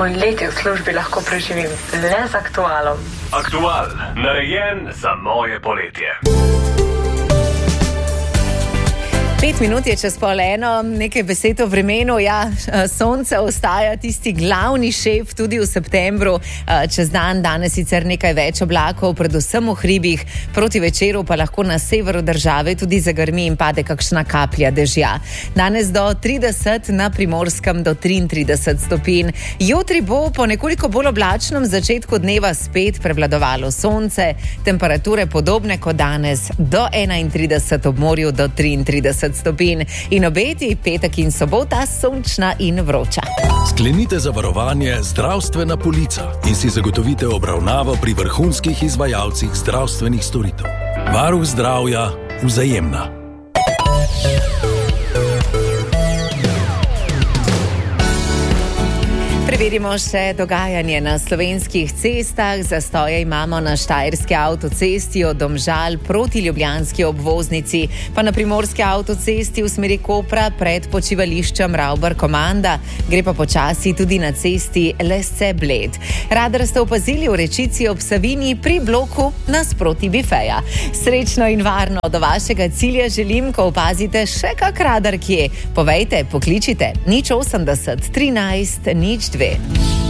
poletje v službi lahko preživim le z Aktualom. Aktual, narejen za moje poletje. 5 minut je čez 12:30, nekaj besed o vremenu. Ja, sonce ostaja tisti glavni šef tudi v septembru. Čez dan danes sicer nekaj več oblakov, predvsem v hribih, proti večeru pa lahko na severu države tudi zagrmi in pade kakšna kaplja dežja. Danes do 30, na Primorskem do 33 stopinj. Jutri bo po nekoliko bolj oblačnem začetku dneva spet prevladovalo sonce, temperature podobne kot danes, do 31, ob morju do 33 stopinj. In obeti petek in sobota sončna in vroča. Sklenite zavarovanje Zdravstvena polica in si zagotovite obravnavo pri vrhunskih izvajalcih zdravstvenih storitev. Varuh zdravja Vzajemna. Preverimo še dogajanje na slovenskih cestah. Zastoje imamo na Štajerski avtocesti od Domžal proti ljubljanski obvoznici, pa na Primorski avtocesti v smeri Kopra pred počivališčem Ravbar-Komanda. Gre pa počasi tudi na cesti Lesce-Bled. Radar ste opazili v Rečici ob Savinji pri bloku nasproti bifeja. Srečno in varno do vašega cilja želim, ko opazite še kak radar kje. Povejte, pokličite 080 13 02.